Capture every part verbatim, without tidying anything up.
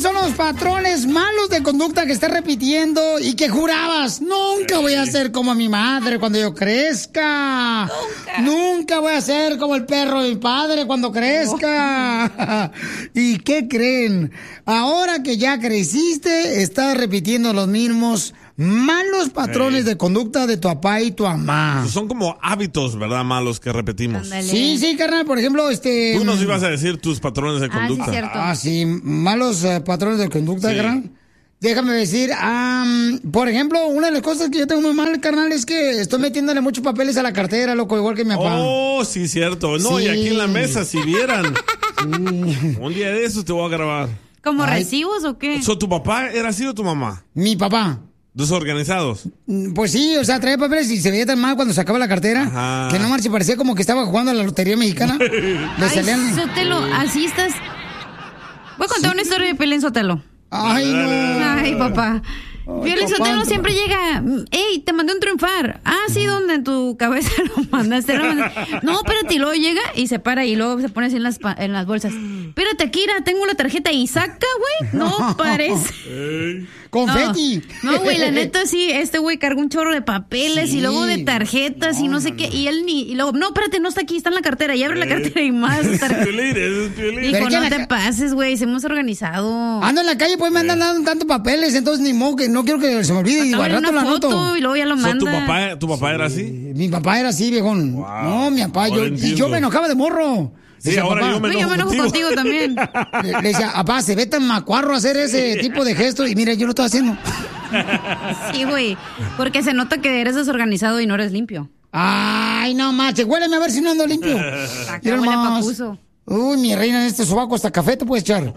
son los patrones malos de conducta que estás repitiendo y que jurabas? Nunca voy a ser como mi madre cuando yo crezca. Nunca. Nunca voy a ser como el perro de mi padre cuando crezca. ¿Y qué creen? Ahora que ya creciste, estás repitiendo los mismos malos patrones de conducta de tu papá y tu mamá. Son como hábitos, ¿verdad? Malos que repetimos. Andale. Sí, sí, carnal, por ejemplo, este... Tú nos ibas a decir tus patrones de conducta. Ah, sí, cierto. Ah, sí, malos uh, patrones de conducta, sí. Carnal. Déjame decir, um, por ejemplo, una de las cosas que yo tengo muy mal, carnal, es que estoy metiéndole muchos papeles a la cartera, loco, igual que mi papá. Oh, sí, cierto. No, sí. Y aquí en la mesa, si vieran. Sí. Un día de esos te voy a grabar. ¿Como Ay. recibos o qué? So, ¿tu papá era así o tu mamá? Mi papá. ¿Desorganizados? Pues sí, o sea, traía papeles y se veía tan mal cuando sacaba la cartera. Ajá. Que no marche, parecía como que estaba jugando a la lotería mexicana. Le salían... Ay, Sotelo, así estás. Voy a contar ¿Sí? una historia de Piolín Sotelo. Ay, no. Ay, papá. Piolín Sotelo siempre llega. Ey, te mandé un triunfar. Ah, sí, ¿dónde? En tu cabeza lo mandaste. Lo mandaste. No, espérate, y luego llega y se para y luego se pone así en las, en las bolsas. Espérate, Akira, tengo la tarjeta y saca, güey. No parece. Hey. Confeti. No, güey, la neta sí, este güey cargó un chorro de papeles sí. y luego de tarjetas no, y no sé no, qué. No. Y él ni, y luego, no, espérate, no está aquí, está en la cartera. Y abre hey. la cartera y más. Hijo, no te pases, güey, se hemos organizado. Ando en la calle, pues me andan dando tantos papeles, entonces ni modo que no quiero que se me olvide. Y al rato la noto. Y luego ya lo manda. So, ¿tu papá, tu papá sí. era así? Mi papá era así, viejón. Wow. No, mi papá, yo, y yo me enojaba de morro. Sí, decía, ahora yo me enojo, yo me enojo contigo también. Le, le decía, papá, se ve tan macuarro hacer ese tipo de gesto. Y mira, yo lo estoy haciendo. Sí, güey. Porque se nota que eres desorganizado y no eres limpio. Ay, no manches, huéleme a ver si no ando limpio. Acá huele papuso. Uy, mi reina, en este sobaco hasta café te puedes echar.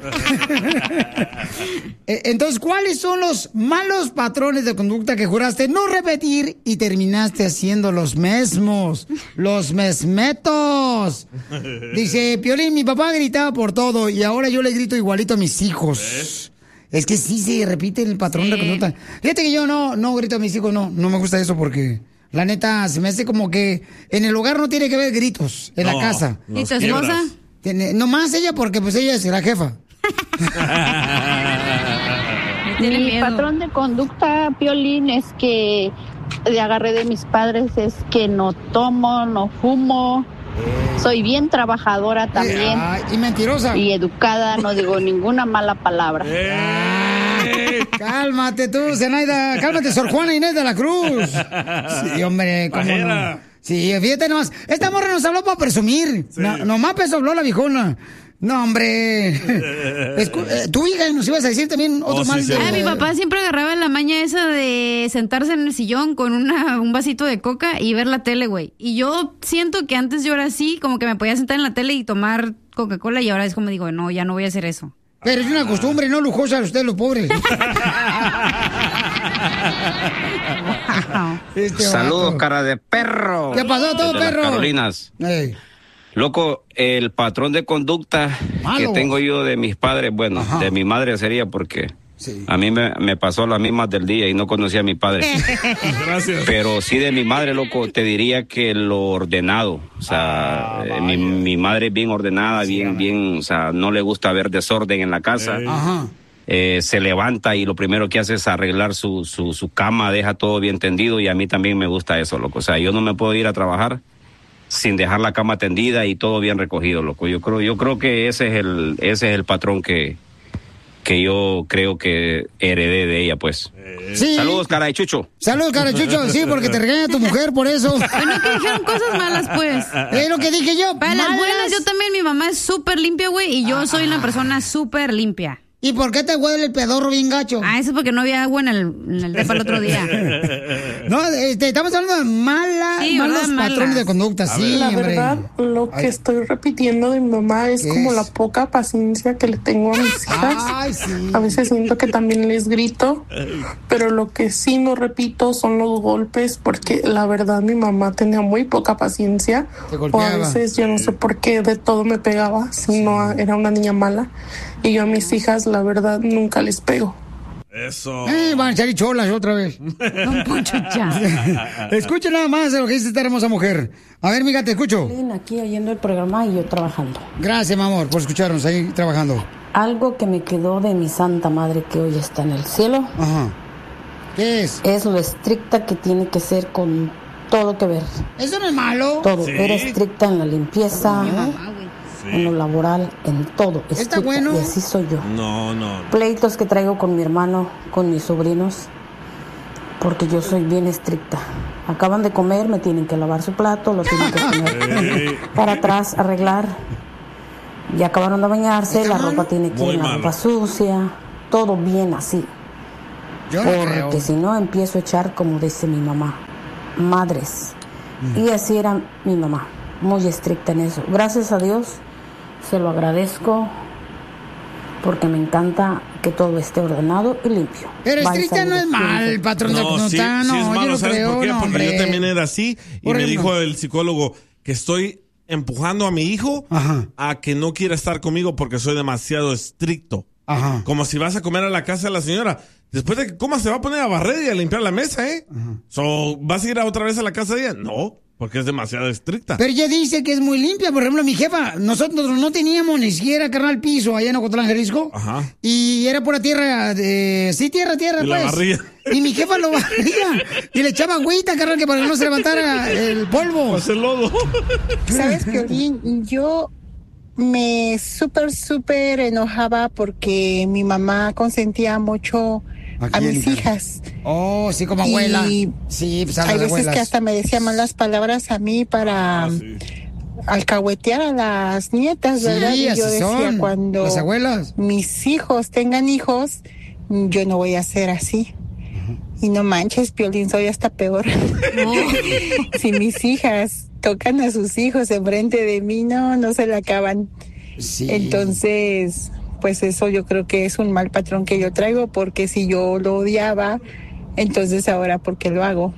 Entonces, ¿cuáles son los malos patrones de conducta que juraste no repetir y terminaste haciendo los mismos? Los mesmetos. Dice, Piolín, mi papá gritaba por todo y ahora yo le grito igualito a mis hijos. ¿Ves? Es que sí se repite el patrón sí. de conducta. Fíjate que yo no, no grito a mis hijos, no, no me gusta eso porque... La neta, se me hace como que en el hogar no tiene que haber gritos, en no, la casa. ¿Y tu esposa? Tiene, nomás ella, porque pues ella es la jefa. Mi patrón de conducta, Piolín, es que le agarré de mis padres, es que no tomo, no fumo. Soy bien trabajadora también. Ay, y mentirosa. Y educada, no digo ninguna mala palabra. Eh, cálmate tú, Zenaida. Cálmate, Sor Juana Inés de la Cruz. Sí, hombre, cómo no. Sí, fíjate nomás. Esta morra nos habló para presumir. Sí. No, nomás peso habló la viejona. No, hombre. Escu eh, tu hija nos ibas a decir también otro oh, mal. Sí, sí. Ah, mi papá siempre agarraba la maña esa de sentarse en el sillón con una, un vasito de coca y ver la tele, güey. Y yo siento que antes yo era así, como que me podía sentar en la tele y tomar Coca-Cola y ahora es como digo, no, ya no voy a hacer eso. Pero es una costumbre, no lujosa, ustedes los pobres. Wow. Este Saludos, vato. Cara de perro. ¿Qué pasó todo, Desde perro? Las Carolinas. Hey. Loco, el patrón de conducta Malo. que tengo yo de mis padres, bueno, Ajá. de mi madre sería porque sí. a mí me, me pasó las mismas del día y no conocía a mi padre. Gracias. Pero sí de mi madre, loco, te diría que lo ordenado. O sea, ah, eh, mi, mi madre es bien ordenada, sí, bien, bien, o sea, no le gusta ver desorden en la casa. Ajá. Eh, se levanta y lo primero que hace es arreglar su, su, su cama, deja todo bien tendido y a mí también me gusta eso, loco. O sea, yo no me puedo ir a trabajar sin dejar la cama tendida y todo bien recogido, loco. Yo creo, yo creo que ese es el, ese es el patrón que, que yo creo que heredé de ella, pues. Sí. Saludos, cara de Chucho. Saludos, cara de Chucho, sí, porque te regaña tu mujer por eso. Bueno, que dijeron cosas malas, pues. Es lo que dije yo. Para malas. Las buenas, yo también, mi mamá es súper limpia, güey, y yo ah. soy una persona súper limpia. ¿Y por qué te huele el pedorro bien gacho? Ah, eso es porque no había agua en el, en el depa el otro día. No, este, estamos hablando de malas, sí, malos patrones malas. de conducta, sí, La hombre. verdad, lo que Ay. estoy repitiendo de mi mamá es como es? la poca paciencia que le tengo a mis hijas. Ay, sí. A veces siento que también les grito, pero lo que sí no repito son los golpes, porque la verdad mi mamá tenía muy poca paciencia. O a veces yo no sé por qué de todo me pegaba, si sí. no era una niña mala. Y yo a mis hijas, la verdad, nunca les pego. Eso. Eh, van a salir cholas otra vez. Don Poncho, ya. Escuchen nada más de lo que dice esta hermosa mujer. A ver, mija, te escucho. Aquí oyendo el programa y yo trabajando. Gracias, mi amor, por escucharnos ahí trabajando. algo que me quedó de mi santa madre que hoy está en el cielo. Ajá. ¿Qué es? Es lo estricta que tiene que ser con todo que ver. Eso no es malo. Todo. ¿Sí? Era estricta en la limpieza, Sí. en lo laboral, en todo. Está Estricta. bueno. Y así soy yo. No, no. Pleitos que traigo con mi hermano, con mis sobrinos, porque yo soy bien estricta. Acaban de comer, me tienen que lavar su plato, lo tienen que poner para atrás, arreglar. Ya acabaron de bañarse, la ropa tiene que Muy ir, la malo. ropa sucia, todo bien así. Yo no creo. Porque si no empiezo a echar, como dice mi mamá, madres. Y así era mi mamá, muy estricta en eso. Gracias a Dios, se lo agradezco, porque me encanta que todo esté ordenado y limpio. Pero Vaya, estricta no es saludos, mal, cuídense. patrón de No, sí, conducta. sí No, es malo, yo no ¿sabes creo, por qué? no, Porque hombre. yo también era así y Por me ejemplo. dijo el psicólogo que estoy empujando a mi hijo Ajá. a que no quiera estar conmigo porque soy demasiado estricto. Ajá. Como si vas a comer a la casa de la señora. Después de que comas se va a poner a barrer y a limpiar la mesa, ¿eh? So, ¿vas a ir a otra vez a la casa de ella? No, porque es demasiado estricta. Pero ella dice que es muy limpia. Por ejemplo, mi jefa, nosotros no teníamos ni siquiera carnal piso allá en Ocotlán, Jalisco. Ajá. Y era pura tierra, de... sí, tierra, tierra, Y la pues. barría. Y mi jefa lo barría. Y le echaba agüita, carnal, que para que no se levantara el polvo. Hacer lodo. ¿Sabes, Piolín? Yo me súper, súper enojaba porque mi mamá consentía mucho ¿A a, quién, mis hija? hijas. Oh, sí, como abuela. Y Sí, pues a Hay las veces abuelas. que hasta me decía malas palabras a mí para Ah, sí. alcahuetear a las nietas, ¿verdad? Sí, Y yo así decía, son, cuando las abuelas. mis hijos tengan hijos, yo no voy a ser así. Y no manches, Piolín, soy hasta peor. Si mis hijas tocan a sus hijos enfrente de mí, no, no se la acaban. Sí. Entonces, pues eso yo creo que es un mal patrón que yo traigo, porque si yo lo odiaba, entonces ahora, ¿por qué lo hago?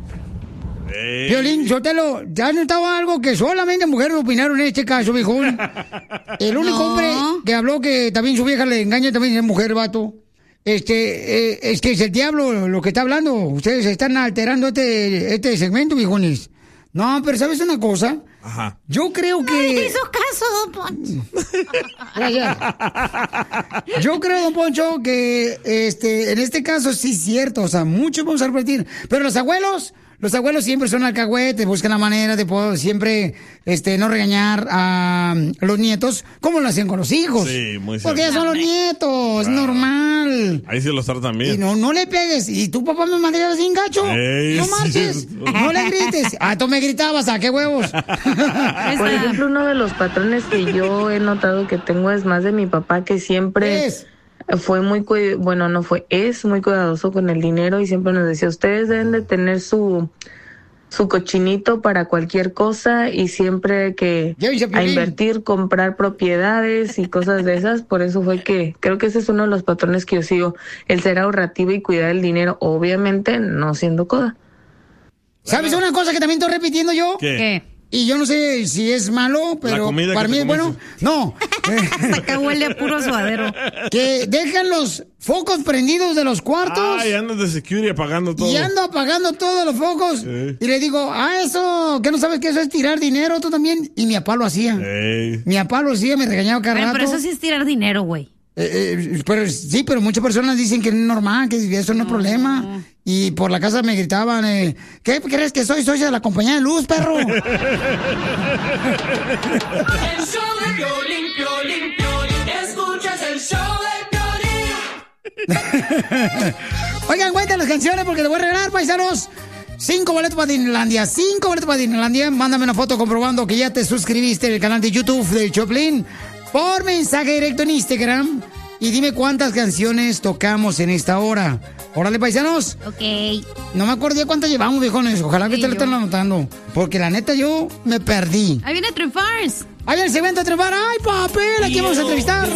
Ey. Violín, yo te lo... ¿Ya has notado algo que solamente mujeres opinaron en este caso, viejón? El único No. hombre que habló que también su vieja le engaña también es mujer, vato. Este, eh, es que es el diablo lo que está hablando. Ustedes están alterando este, este segmento, viejones. No, pero ¿sabes una cosa? Ajá. Yo creo No le que... hizo caso, don Poncho. Gracias. Yo creo, don Poncho, que este, en este caso sí es cierto. O sea, muchos vamos a repetir. Pero los abuelos, los abuelos siempre son alcahuetes, buscan la manera de poder siempre este, no regañar a los nietos como lo hacían con los hijos. Sí, muy Porque ya cierto. son los nietos, es normal. Ahí sí los tratan bien. Y no, no le pegues. ¿Y tu papá me mandaba sin gacho? Ey, No sí. marches. No le grites. Ah, tú me gritabas. ¿A qué huevos? Por ejemplo, uno de los patrones que yo he notado que tengo es más de mi papá, que siempre Es. fue muy, cui- bueno, no fue, es muy cuidadoso con el dinero y siempre nos decía, ustedes deben de tener su, su cochinito para cualquier cosa y siempre que Llévense a a Piolín. invertir, comprar propiedades y cosas de esas. Por eso fue que creo que ese es uno de los patrones que yo sigo, el ser ahorrativo y cuidar el dinero, obviamente no siendo coda. ¿Sabes una cosa que también estoy repitiendo yo? ¿Qué? ¿Qué? Y yo no sé si es malo, pero comida para que mí te es bueno. comiste. No. Hasta acá huele a puro suadero. Que dejan los focos prendidos de los cuartos Ay, andas de security apagando todo. y ando apagando todos los focos. Sí. Y le digo, ah, eso, que no sabes que eso es tirar dinero tú también. Y mi papá lo hacía. Ey. Mi papá lo hacía, me regañaba cada Bueno, rato. pero eso sí es tirar dinero, güey. Eh, eh, pero sí, pero muchas personas dicen que es normal, que eso no es problema. Y por la casa me gritaban, eh, ¿qué crees que soy? Soy de la compañía de luz, perro. El show de Piolín, Piolín, Piolín. Escuchas el show de Piolín. Oigan, cuenten las canciones porque les voy a regalar, paisanos. Cinco boletos para Disneylandia. Cinco boletos para Disneylandia. Mándame una foto comprobando que ya te suscribiste al canal de YouTube del Choplin por mensaje directo en Instagram. Y dime cuántas canciones tocamos en esta hora. Órale, paisanos. Ok. No me acordé cuántas llevamos, viejones. Ojalá que Sí, te lo yo. estén anotando. Porque la neta yo me perdí. Ahí viene Triunfars. Ahí el segmento de triunfar. ¡Ay, papel! Aquí vamos a entrevistar.